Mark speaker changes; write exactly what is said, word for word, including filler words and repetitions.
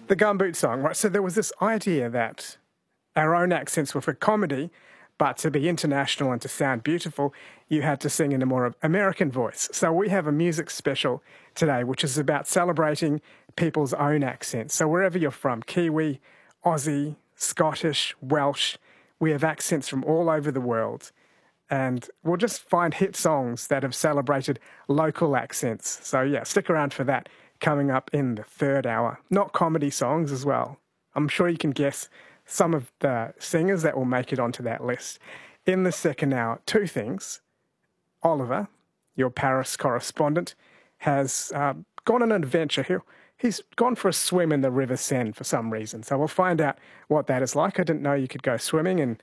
Speaker 1: The gumboot song, right? So there was this idea that our own accents were for comedy, but to be international and to sound beautiful, you had to sing in a more American voice. So we have a music special today, which is about celebrating people's own accents. So wherever you're from, Kiwi, Aussie, Scottish, Welsh, we have accents from all over the world. And we'll just find hit songs that have celebrated local accents. So yeah, stick around for that coming up in the third hour. Not comedy songs as well. I'm sure you can guess some of the singers that will make it onto that list. In the second hour, two things. Oliver, your Paris correspondent, has uh, gone on an adventure. He, he's gone for a swim in the River Seine for some reason. So we'll find out what that is like. I didn't know you could go swimming in